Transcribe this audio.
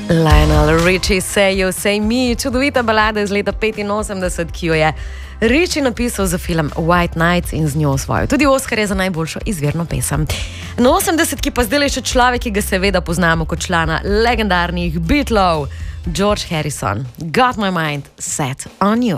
Lionel Richie, Say You, Say Me, čudovita balada iz leta 85, ki jo je Richie napisal za film White Nights in z njo osvojil tudi Oskarje za najboljšo izvirno pesem. Na 80-ki pa zdaj le še človek, ki ga seveda poznamo kot člana legendarnih Beatlov, George Harrison. Got my mind set on you.